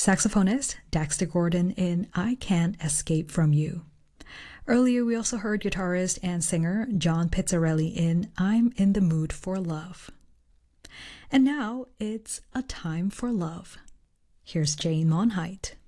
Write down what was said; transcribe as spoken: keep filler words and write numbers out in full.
saxophonist Dexter Gordon in I Can't Escape From You. Earlier, we also heard guitarist and singer John Pizzarelli in I'm in the Mood for Love. And now it's A Time for Love. Here's Jane Monheit.